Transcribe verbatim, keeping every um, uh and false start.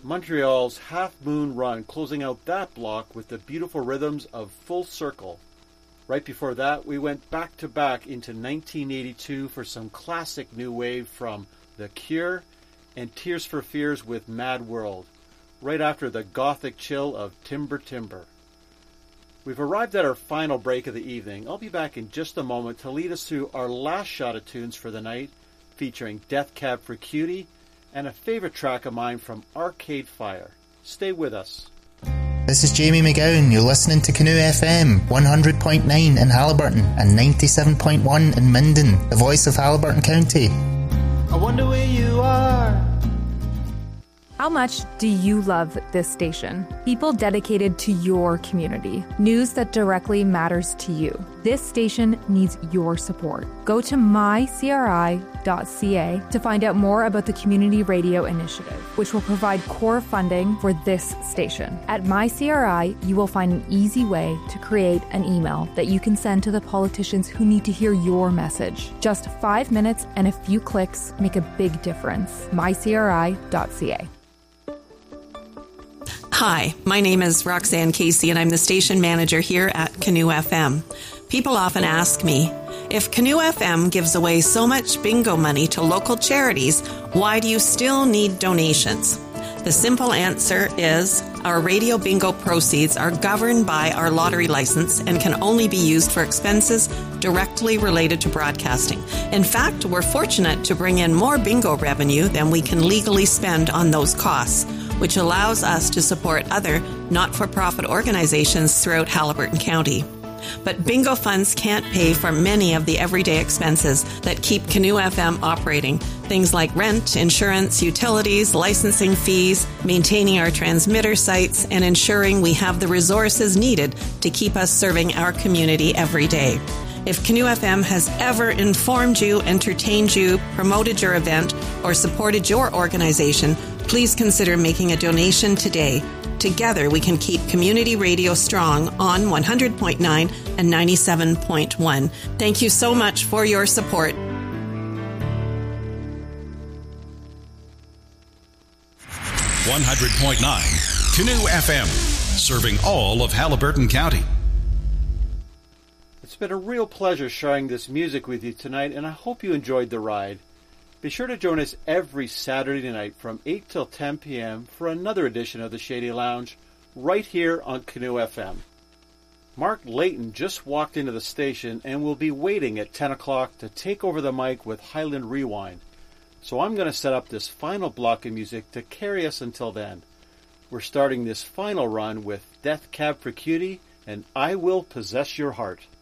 Montreal's Half Moon Run, closing out that block with the beautiful rhythms of Full Circle. Right before that, we went back to back into nineteen eighty-two for some classic new wave from The Cure and Tears for Fears with Mad World, right after the gothic chill of Timber Timber. We've arrived at our final break of the evening. I'll be back in just a moment to lead us through our last shot of tunes for the night, featuring Death Cab for Cutie and a favorite track of mine from Arcade Fire. Stay with us. This is Jamie McGowan. You're listening to Canoe F M, one hundred point nine in Haliburton and ninety-seven point one in Minden, the voice of Haliburton County. I wonder where you are. How much do you love this station? People dedicated to your community. News that directly matters to you. This station needs your support. Go to my c r i dot c a to find out more about the Community Radio Initiative, which will provide core funding for this station. At MyCRI, you will find an easy way to create an email that you can send to the politicians who need to hear your message. Just five minutes and a few clicks make a big difference. my c r i dot c a. Hi, my name is Roxanne Casey, and I'm the station manager here at Canoe F M. People often ask me, if Canoe F M gives away so much bingo money to local charities, why do you still need donations? The simple answer is our radio bingo proceeds are governed by our lottery license and can only be used for expenses directly related to broadcasting. In fact, we're fortunate to bring in more bingo revenue than we can legally spend on those costs, which allows us to support other not-for-profit organizations throughout Haliburton County. But bingo funds can't pay for many of the everyday expenses that keep Canoe F M operating. Things like rent, insurance, utilities, licensing fees, maintaining our transmitter sites, and ensuring we have the resources needed to keep us serving our community every day. If Canoe F M has ever informed you, entertained you, promoted your event, or supported your organization, please consider making a donation today. Together, we can keep community radio strong on one hundred point nine and ninety-seven point one. Thank you so much for your support. one hundred point nine Canoe F M, serving all of Haliburton County. It's been a real pleasure sharing this music with you tonight, and I hope you enjoyed the ride. Be sure to join us every Saturday night from eight till ten p.m. for another edition of the Shady Lounge, right here on Canoe F M. Mark Layton just walked into the station and will be waiting at ten o'clock to take over the mic with Highland Rewind. So I'm going to set up this final block of music to carry us until then. We're starting this final run with Death Cab for Cutie and I Will Possess Your Heart.